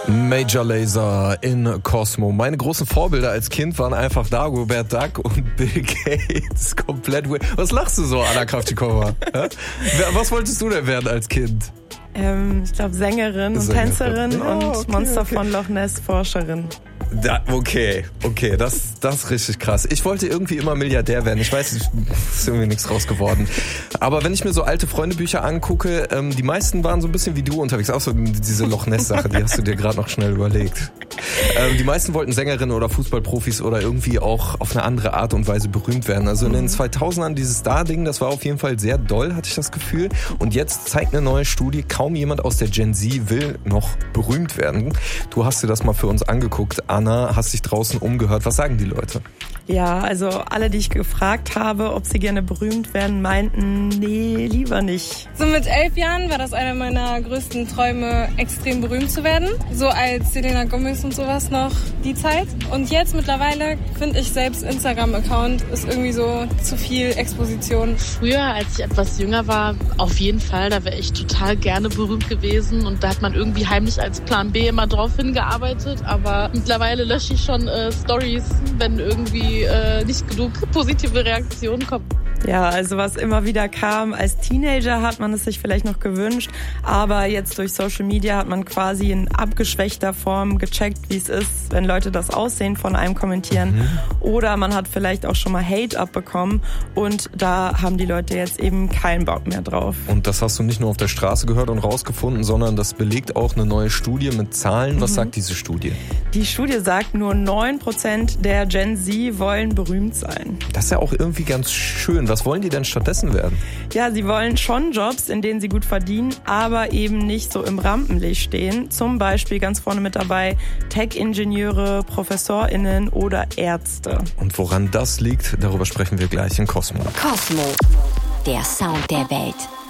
Major Lazer in Cosmo. Meine großen Vorbilder als Kind waren einfach Dagobert Duck und Bill Gates. Komplett weird. Was lachst du so, Anna Kravchikova? Was wolltest du denn werden als Kind? Ich glaube Sängerin und Tänzerin und Monster von Loch Ness Forscherin. Okay, das ist richtig krass. Ich wollte irgendwie immer Milliardär werden. Ich weiß, es ist irgendwie nichts raus geworden. Aber wenn ich mir so alte Freundebücher angucke, die meisten waren so ein bisschen wie du unterwegs. Auch so diese Loch Ness Sache, die hast du dir gerade noch schnell überlegt. Die meisten wollten Sängerinnen oder Fußballprofis oder irgendwie auch auf eine andere Art und Weise berühmt werden. Also in den 2000ern dieses Star-Ding, das war auf jeden Fall sehr doll, hatte ich das Gefühl. Und jetzt zeigt eine neue Studie, kaum jemand aus der Gen Z will noch berühmt werden. Du hast dir das mal für uns angeguckt, Anna, hast dich draußen umgehört. Was sagen die Leute? Ja, also alle, die ich gefragt habe, ob sie gerne berühmt werden, meinten, nee, lieber nicht. So mit 11 Jahren war das einer meiner größten Träume, extrem berühmt zu werden. So als Selena Gomez und sowas noch die Zeit. Und jetzt mittlerweile finde ich selbst Instagram-Account ist irgendwie so zu viel Exposition. Früher, als ich etwas jünger war, auf jeden Fall, da wäre ich total gerne berühmt gewesen. Und da hat man irgendwie heimlich als Plan B immer drauf hingearbeitet. Aber mittlerweile lösche ich schon Stories, wenn irgendwie nicht genug positive Reaktionen kommen. Ja, also was immer wieder kam, als Teenager hat man es sich vielleicht noch gewünscht, aber jetzt durch Social Media hat man quasi in abgeschwächter Form gecheckt, wie es ist, wenn Leute das Aussehen von einem kommentieren. Oder man hat vielleicht auch schon mal Hate abbekommen und da haben die Leute jetzt eben keinen Bock mehr drauf. Und das hast du nicht nur auf der Straße gehört und rausgefunden, sondern das belegt auch eine neue Studie mit Zahlen. Was sagt diese Studie? Die Studie sagt, nur 9% der Gen Z wollen berühmt sein. Das ist ja auch irgendwie ganz schön. Was wollen die denn stattdessen werden? Ja, sie wollen schon Jobs, in denen sie gut verdienen, aber eben nicht so im Rampenlicht stehen. Zum Beispiel ganz vorne mit dabei Tech-Ingenieure, ProfessorInnen oder Ärzte. Und woran das liegt, darüber sprechen wir gleich in Cosmo. Cosmo, der Sound der Welt.